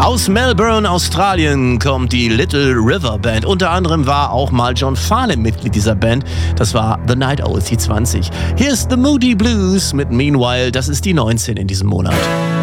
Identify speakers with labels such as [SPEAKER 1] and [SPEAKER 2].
[SPEAKER 1] Aus Melbourne, Australien kommt die Little River Band. Unter anderem war auch mal John Farnham Mitglied dieser Band. Das war The Night Owls, die 20. Hier ist The Moody Blues mit Meanwhile. Das ist die 19 in diesem Monat.